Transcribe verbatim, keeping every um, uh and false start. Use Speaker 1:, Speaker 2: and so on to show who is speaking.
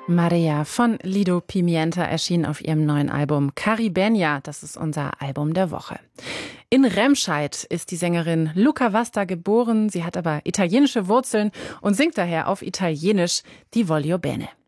Speaker 1: Maria von Lido Pimienta erschien auf ihrem neuen Album Caribenia. Das ist unser Album der Woche. In Remscheid ist die Sängerin Luca Vasta geboren. Sie hat aber italienische Wurzeln und singt daher auf Italienisch die Voglio bene.